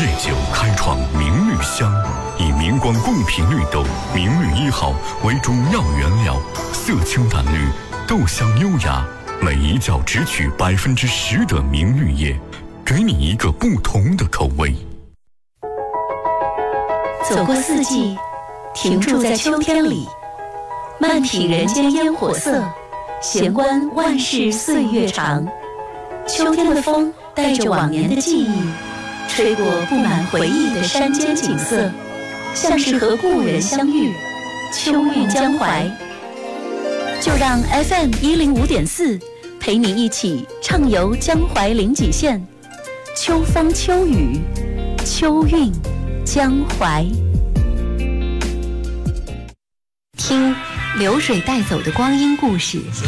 酒开创明绿香，以明光贡品绿豆明绿1号为主要原料，色清淡绿，豆香优雅，每一窖只取10%的明绿叶，给你一个不同的口味。 走过四季，停驻在秋天里，慢品人间烟火色，闲观万事岁月长。秋天的风带着往年的记忆，吹过布满回忆的山间景色，像是和故人相遇，秋韵江淮。就让 FM105.4陪你一起畅游江淮临济县，秋风秋雨，秋韵江淮。听流水带走的光阴故事，